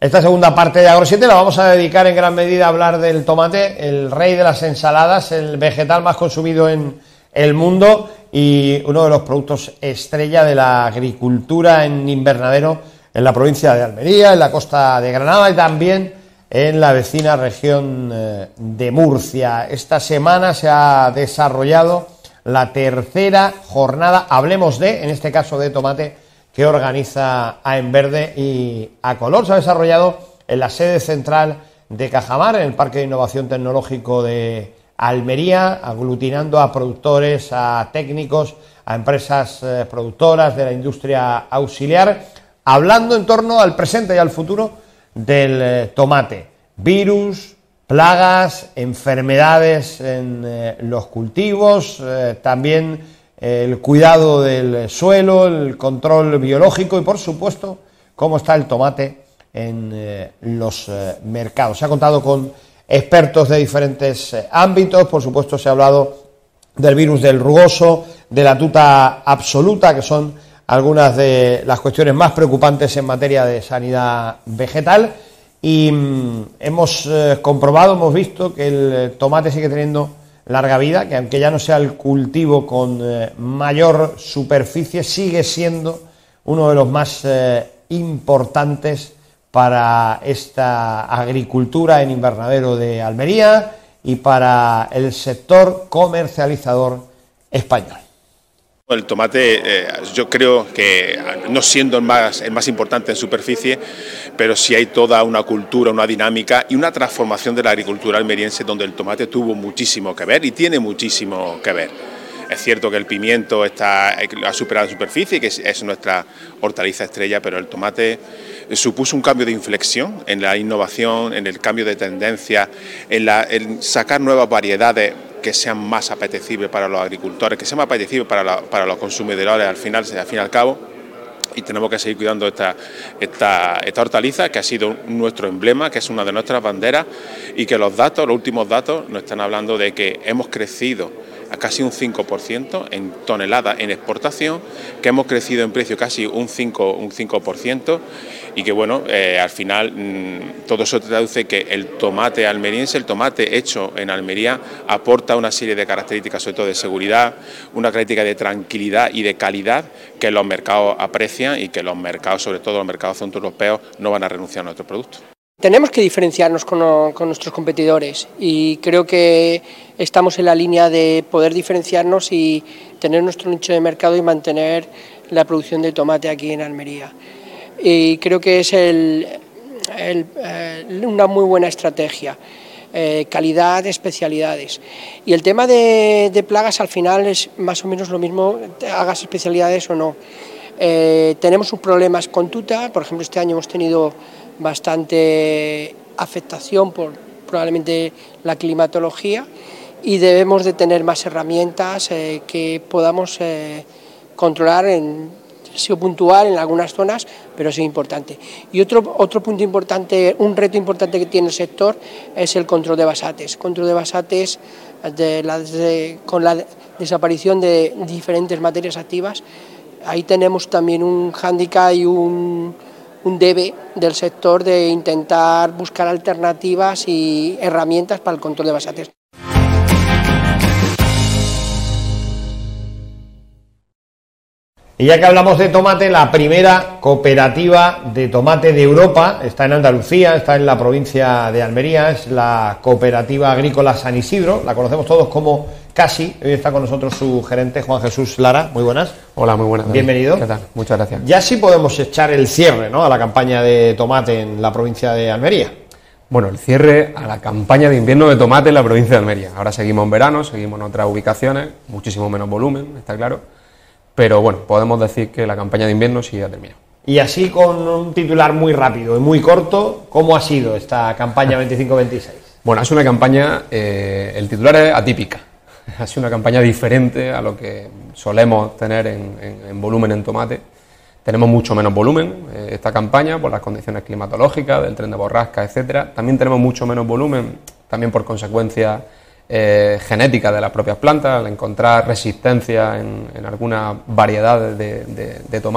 Esta segunda parte de Agro7 la vamos a dedicar en gran medida a hablar del tomate, el rey de las ensaladas, el vegetal más consumido en el mundo y uno de los productos estrella de la agricultura en invernadero en la provincia de Almería, en la costa de Granada y también en la vecina región de Murcia. Esta semana se ha desarrollado la tercera jornada, hablemos en este caso de tomate, que organiza AENVERDE y ACOLOR. Se ha desarrollado en la sede central de Cajamar, en el Parque de Innovación Tecnológico de Almería, aglutinando a productores, a técnicos, a empresas productoras de la industria auxiliar, hablando en torno al presente y al futuro del tomate. Virus, plagas, enfermedades en los cultivos, también el cuidado del suelo, el control biológico y, por supuesto, cómo está el tomate en los mercados. Se ha contado con expertos de diferentes ámbitos, por supuesto se ha hablado del virus del rugoso, de la tuta absoluta, que son algunas de las cuestiones más preocupantes en materia de sanidad vegetal, y hemos comprobado, hemos visto que el tomate sigue teniendo larga vida, que aunque ya no sea el cultivo con mayor superficie, sigue siendo uno de los más importantes para esta agricultura en invernadero de Almería y para el sector comercializador español. El tomate, yo creo que no siendo el más importante en superficie, pero sí hay toda una cultura, una dinámica y una transformación de la agricultura almeriense donde el tomate tuvo muchísimo que ver y tiene muchísimo que ver. Es cierto que el pimiento ha superado la superficie, que es nuestra hortaliza estrella, pero el tomate supuso un cambio de inflexión en la innovación, en el cambio de tendencia, en sacar nuevas variedades que sean más apetecibles para los agricultores, que sean más apetecibles para los consumidores al fin y al cabo, y tenemos que seguir cuidando esta hortaliza que ha sido nuestro emblema, que es una de nuestras banderas, y que los últimos datos nos están hablando de que hemos crecido a casi un 5% en toneladas en exportación, que hemos crecido en precio casi un 5%, y que bueno, al final todo eso traduce que el tomate almeriense, el tomate hecho en Almería, aporta una serie de características, sobre todo de seguridad, una característica de tranquilidad y de calidad que los mercados aprecian y que los mercados, sobre todo los mercados centroeuropeos, no van a renunciar a nuestros productos. Tenemos que diferenciarnos con nuestros competidores y creo que estamos en la línea de poder diferenciarnos y tener nuestro nicho de mercado y mantener la producción de tomate aquí en Almería. Y creo que es una muy buena estrategia, calidad, especialidades. Y el tema de plagas al final es más o menos lo mismo, hagas especialidades o no. Tenemos sus problemas con tuta, por ejemplo este año hemos tenido bastante afectación por probablemente la climatología y debemos de tener más herramientas que podamos controlar ha sido puntual en algunas zonas, pero es importante. Y otro punto importante, un reto importante que tiene el sector es el control de basates. Control de basates con la desaparición de diferentes materias activas, ahí tenemos también un hándicap y un debe del sector de intentar buscar alternativas y herramientas para el control de basates. Y ya que hablamos de tomate, la primera cooperativa de tomate de Europa está en Andalucía, está en la provincia de Almería, es la Cooperativa Agrícola San Isidro, la conocemos todos como CASI. Hoy está con nosotros su gerente Juan Jesús Lara. Muy buenas. Hola, muy buenas. Bienvenido. ¿Qué tal? Muchas gracias. Ya sí podemos echar el cierre, ¿no?, a la campaña de tomate en la provincia de Almería. Bueno, el cierre a la campaña de invierno de tomate en la provincia de Almería. Ahora seguimos en verano, seguimos en otras ubicaciones, muchísimo menos volumen, está claro. Pero bueno, podemos decir que la campaña de invierno sí ha terminado. Y así, con un titular muy rápido y muy corto, ¿cómo ha sido esta campaña 25-26? Bueno, ha sido una campaña, el titular es atípica. Ha sido una campaña diferente a lo que solemos tener en volumen en tomate. Tenemos mucho menos volumen esta campaña por las condiciones climatológicas, del tren de borrasca, etcétera. También tenemos mucho menos volumen, también por consecuencia genética de las propias plantas, al encontrar resistencia en algunas variedades de tomate.